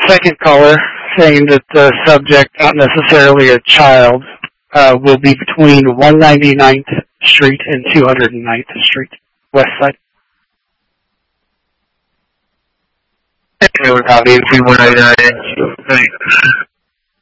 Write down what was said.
second caller saying that the subject, not necessarily a child, will be between 199th Street and 209th Street, west side. Hey, we're copying 199.